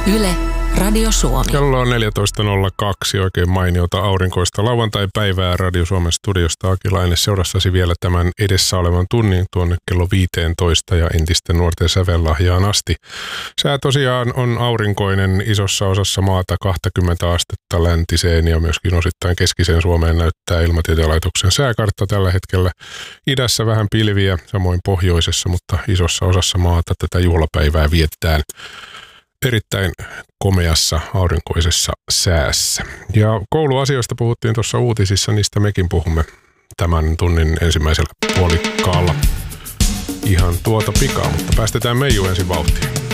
Yle, Radio Suomi. Kello on 14.02, oikein mainiota aurinkoista lauantai-päivää Radio Suomen studiosta. Aki Laine seurassasi vielä tämän edessä olevan tunnin tuonne kello 15 ja entisten nuorten sävellahjaan asti. Sää tosiaan on aurinkoinen, isossa osassa maata 20 astetta läntiseen ja myöskin osittain keskiseen Suomeen näyttää Ilmatieteen laitoksen sääkartta tällä hetkellä. Idässä vähän pilviä, samoin pohjoisessa, mutta isossa osassa maata tätä juhlapäivää vietetään erittäin komeassa aurinkoisessa säässä. Ja kouluasioista puhuttiin tuossa uutisissa, niistä mekin puhumme tämän tunnin ensimmäisellä puolikkaalla ihan tuota pikaa, mutta päästetään Meiju ensin vauhtiin.